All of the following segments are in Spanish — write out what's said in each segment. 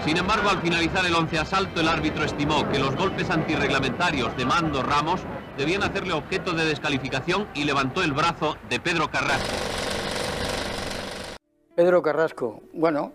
Sin embargo, al finalizar el 11 asalto, el árbitro estimó que los golpes antirreglamentarios de Mando Ramos debían hacerle objeto de descalificación y levantó el brazo de Pedro Carrasco. Pedro Carrasco, bueno,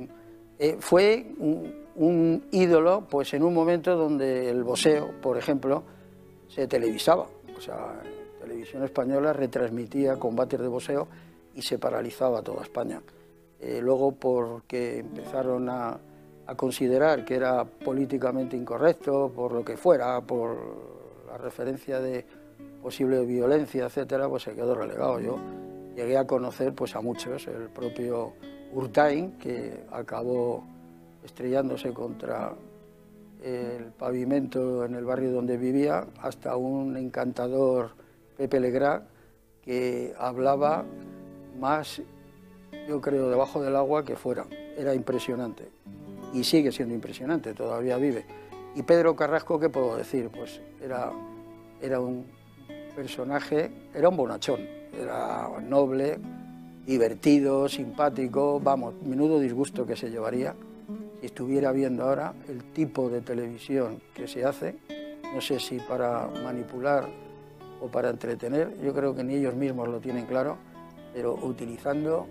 fue un ídolo pues en un momento donde el boxeo, por ejemplo, se televisaba. O sea, Televisión Española retransmitía combates de boxeo y se paralizaba toda España. Luego, porque empezaron a considerar que era políticamente incorrecto, por lo que fuera, por la referencia de posible violencia, etcétera, pues se quedó relegado. Yo llegué a conocer pues a muchos, el propio Urtain, que acabó estrellándose contra el pavimento en el barrio donde vivía, hasta un encantador Pepe Legrand, que hablaba más, yo creo, debajo del agua que fuera. Era impresionante y sigue siendo impresionante, todavía vive. Y Pedro Carrasco, ¿qué puedo decir? Pues era un personaje, era un bonachón, era noble, divertido, simpático, vamos, menudo disgusto que se llevaría si estuviera viendo ahora el tipo de televisión que se hace, no sé si para manipular o para entretener, yo creo que ni ellos mismos lo tienen claro, pero utilizando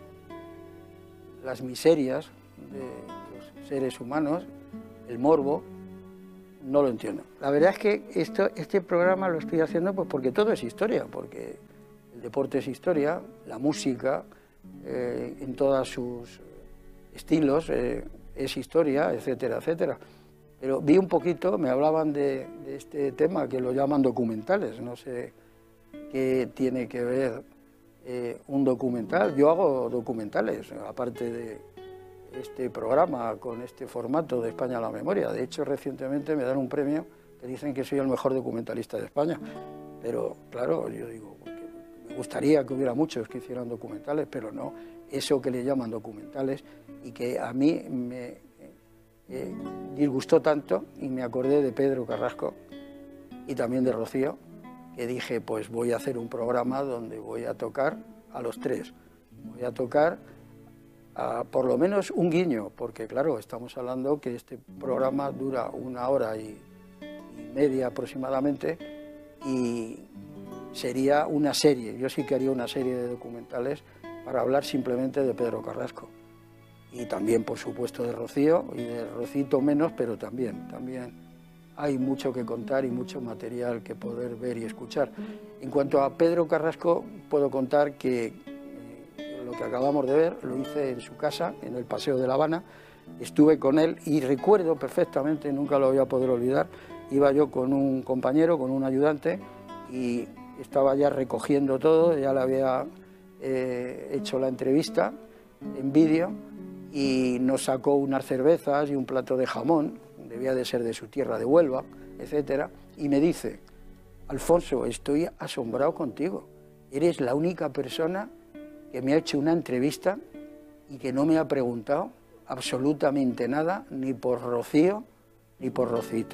las miserias de los seres humanos, el morbo, no lo entiendo. La verdad es que este programa lo estoy haciendo pues porque todo es historia, porque el deporte es historia, la música en todos sus estilos es historia, etcétera, etcétera. Pero vi un poquito, me hablaban de este tema que lo llaman documentales, no sé qué tiene que ver un documental. Yo hago documentales, aparte de este programa, con este formato de España a la memoria. De hecho, recientemente me dan un premio que dicen que soy el mejor documentalista de España. Pero, claro, yo digo, porque me gustaría que hubiera muchos que hicieran documentales, pero no eso que le llaman documentales y que a mí me disgustó tanto, y me acordé de Pedro Carrasco y también de Rocío, que dije, pues voy a hacer un programa donde voy a tocar a los tres. Voy a tocar por lo menos un guiño, porque claro, estamos hablando que este programa dura 1 hora y media aproximadamente, y sería una serie. Yo sí que haría una serie de documentales para hablar simplemente de Pedro Carrasco. Y también, por supuesto, de Rocío, y de Rocito menos, pero también hay mucho que contar y mucho material que poder ver y escuchar. En cuanto a Pedro Carrasco, puedo contar que lo que acabamos de ver lo hice en su casa, en el Paseo de La Habana. Estuve con él y recuerdo perfectamente, nunca lo voy a poder olvidar, iba yo con un compañero, con un ayudante, y estaba ya recogiendo todo, ya le había hecho la entrevista en vídeo, y nos sacó unas cervezas y un plato de jamón, debía de ser de su tierra de Huelva, etcétera, y me dice: Alfonso, estoy asombrado contigo, eres la única persona que me ha hecho una entrevista y que no me ha preguntado absolutamente nada, ni por Rocío ni por Rocito.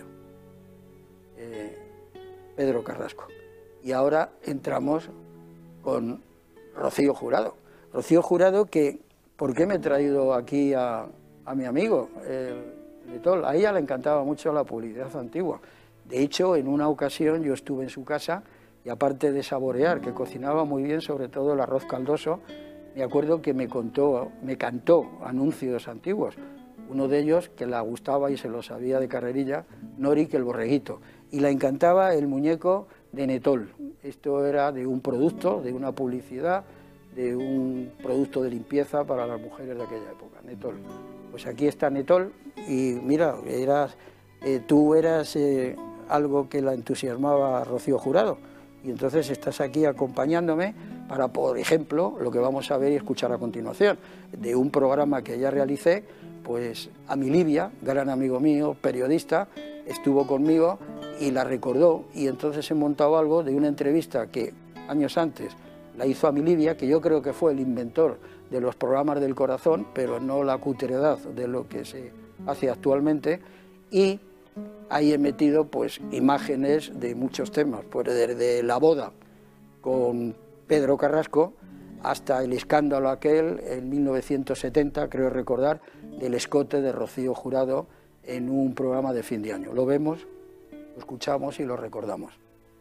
Pedro Carrasco. Y ahora entramos con Rocío Jurado. Rocío Jurado, que ¿por qué me he traído aquí a mi amigo, Netol? A ella le encantaba mucho la publicidad antigua. De hecho, en una ocasión yo estuve en su casa y, aparte de saborear, que cocinaba muy bien, sobre todo el arroz caldoso, me acuerdo que me cantó anuncios antiguos. Uno de ellos, que le gustaba y se lo sabía de carrerilla, Noric el borreguito. Y le encantaba el muñeco de Netol. Esto era de un producto, de una publicidad, de un producto de limpieza para las mujeres de aquella época, Netol. Pues aquí está Netol, y mira, tú eras algo que la entusiasmaba a Rocío Jurado, y entonces estás aquí acompañándome para, por ejemplo, lo que vamos a ver y escuchar a continuación, de un programa que ya realicé. Pues a mi Livia, gran amigo mío, periodista, estuvo conmigo y la recordó, y entonces he montado algo de una entrevista que años antes la hizo a mi Livia, que yo creo que fue el inventor de los programas del corazón, pero no la cuteriedad de lo que se hace actualmente, y ahí he metido pues imágenes de muchos temas, pues desde la boda con Pedro Carrasco hasta el escándalo aquel en 1970, creo recordar, del escote de Rocío Jurado en un programa de fin de año. Lo vemos, lo escuchamos y lo recordamos.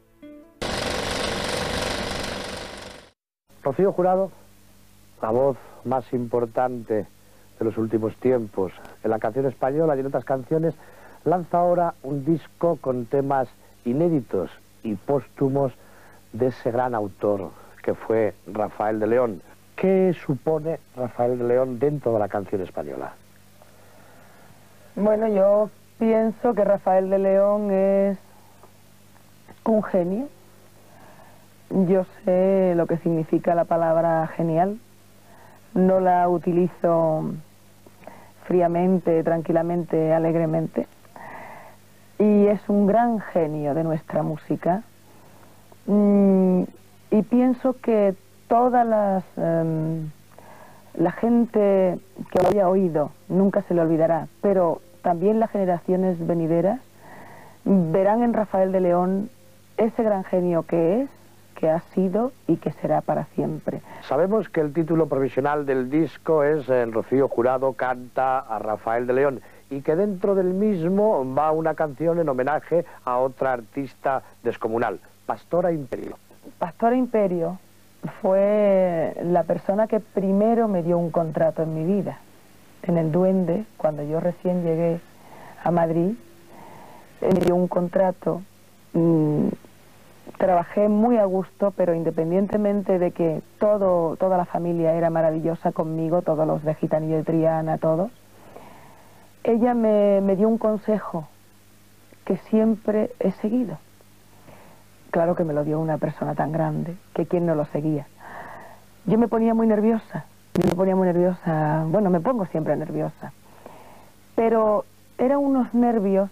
Rocío Jurado, la voz más importante de los últimos tiempos en la canción española y en otras canciones, lanza ahora un disco con temas inéditos y póstumos de ese gran autor que fue Rafael de León. ¿Qué supone Rafael de León dentro de la canción española? Bueno, yo pienso que Rafael de León es un genio. Yo sé lo que significa la palabra genial. No la utilizo fríamente, tranquilamente, alegremente. Y es un gran genio de nuestra música. Y pienso que toda la gente que lo haya oído nunca se le olvidará, pero también las generaciones venideras verán en Rafael de León ese gran genio que es, que ha sido y que será para siempre. Sabemos que el título provisional del disco es Rocío Jurado canta a Rafael de León, y que dentro del mismo va una canción en homenaje a otra artista descomunal, Pastora Imperio. Pastora Imperio fue la persona que primero me dio un contrato en mi vida. En el Duende, cuando yo recién llegué a Madrid, me dio un contrato. Trabajé muy a gusto, pero independientemente de que toda la familia era maravillosa conmigo, todos los de Gitanillo de Triana, todos, ella me dio un consejo que siempre he seguido. Claro que me lo dio una persona tan grande, que quien no lo seguía. Yo me ponía muy nerviosa, bueno, me pongo siempre nerviosa, pero eran unos nervios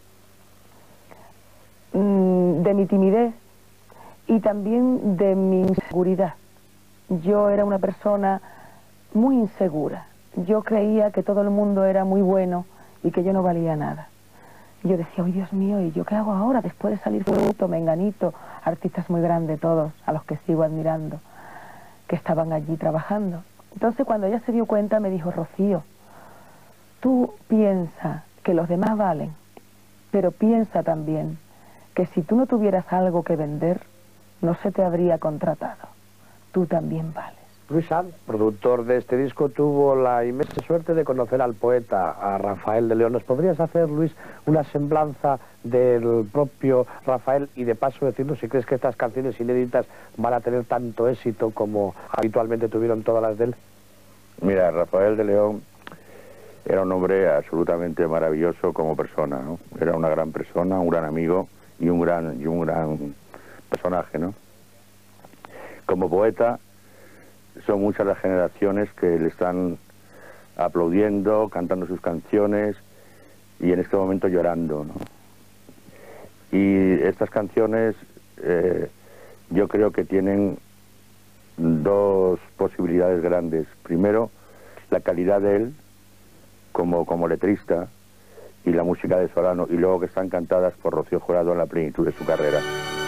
de mi timidez y también de mi inseguridad. Yo era una persona muy insegura. Yo creía que todo el mundo era muy bueno y que yo no valía nada. Yo decía, ¡ay, Dios mío! ¿Y yo qué hago ahora después de salir Fruto, Menganito, artistas muy grandes todos, a los que sigo admirando, que estaban allí trabajando? Entonces, cuando ella se dio cuenta, me dijo, Rocío, tú piensa que los demás valen, pero piensa también que si tú no tuvieras algo que vender, no se te habría contratado. Tú también vales. Luis Sanz, productor de este disco, tuvo la inmensa suerte de conocer al poeta, a Rafael de León. ¿Nos podrías hacer, Luis, una semblanza del propio Rafael y de paso decirnos si crees que estas canciones inéditas van a tener tanto éxito como habitualmente tuvieron todas las de él? Mira, Rafael de León era un hombre absolutamente maravilloso como persona, ¿no? Era una gran persona, un gran amigo y un gran personaje, ¿no? Como poeta, son muchas las generaciones que le están aplaudiendo, cantando sus canciones y en este momento llorando, ¿no? Y estas canciones yo creo que tienen dos posibilidades grandes. Primero, la calidad de él como letrista y la música de Solano, y luego que están cantadas por Rocío Jurado en la plenitud de su carrera.